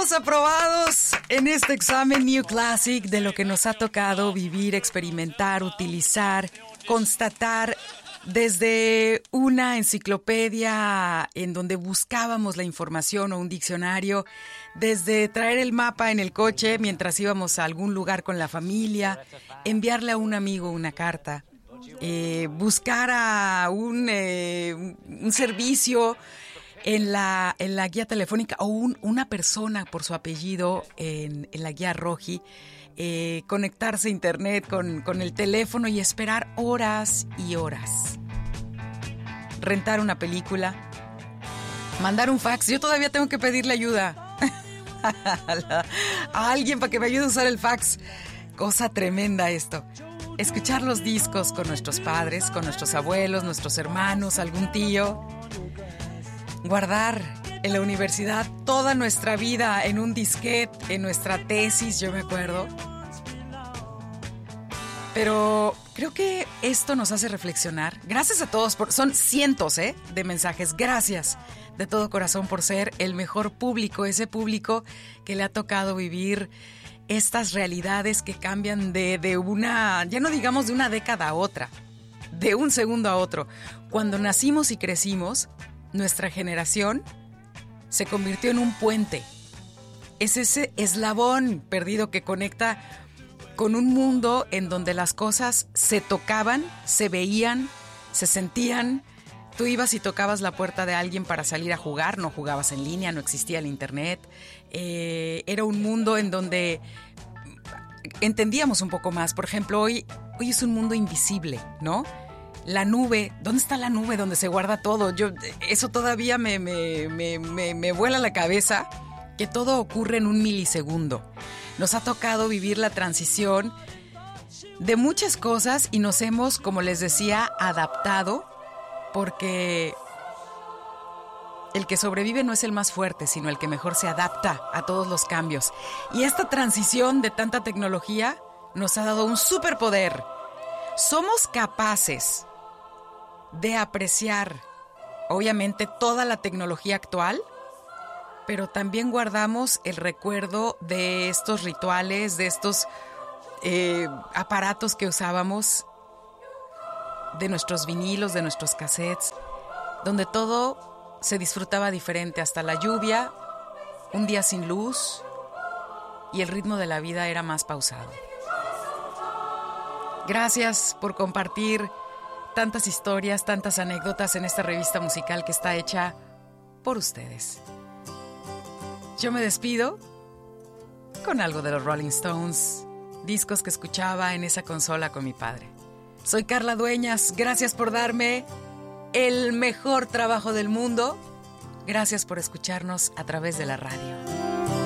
Todos aprobados en este examen New Classic de lo que nos ha tocado vivir, experimentar, utilizar, constatar desde una enciclopedia en donde buscábamos la información o un diccionario, desde traer el mapa en el coche mientras íbamos a algún lugar con la familia, enviarle a un amigo una carta, buscar a un servicio en la guía telefónica o una persona por su apellido en la guía Roji, conectarse a internet con el teléfono y esperar horas y horas. Rentar una película, mandar un fax. Yo todavía tengo que pedirle ayuda a alguien para que me ayude a usar el fax. Cosa tremenda esto. Escuchar los discos con nuestros padres, con nuestros abuelos, nuestros hermanos, algún tío. Guardar en la universidad toda nuestra vida en un disquete, en nuestra tesis, yo me acuerdo. Pero creo que esto nos hace reflexionar. Gracias a todos, son cientos de mensajes. Gracias de todo corazón por ser el mejor público, ese público que le ha tocado vivir estas realidades que cambian de una, ya no digamos de una década a otra, de un segundo a otro. Cuando nacimos y crecimos, nuestra generación se convirtió en un puente. Es ese eslabón perdido que conecta con un mundo en donde las cosas se tocaban, se veían, se sentían. Tú ibas y tocabas la puerta de alguien para salir a jugar, no jugabas en línea, no existía el internet. Era un mundo en donde entendíamos un poco más. Por ejemplo, hoy es un mundo invisible, ¿no? La nube, ¿dónde está la nube donde se guarda todo? Eso todavía me vuela la cabeza, que todo ocurre en un milisegundo. Nos ha tocado vivir la transición de muchas cosas y nos hemos, como les decía, adaptado, porque el que sobrevive no es el más fuerte, sino el que mejor se adapta a todos los cambios. Y esta transición de tanta tecnología nos ha dado un superpoder. Somos capaces de apreciar, obviamente, toda la tecnología actual, pero también guardamos el recuerdo de estos rituales, de estos aparatos que usábamos, de nuestros vinilos, de nuestros cassettes, donde todo se disfrutaba diferente, hasta la lluvia, un día sin luz, y el ritmo de la vida era más pausado. Gracias por compartir tantas historias, tantas anécdotas en esta revista musical que está hecha por ustedes. Yo me despido con algo de los Rolling Stones, discos que escuchaba en esa consola con mi padre. Soy Carla Dueñas, gracias por darme el mejor trabajo del mundo. Gracias por escucharnos a través de la radio.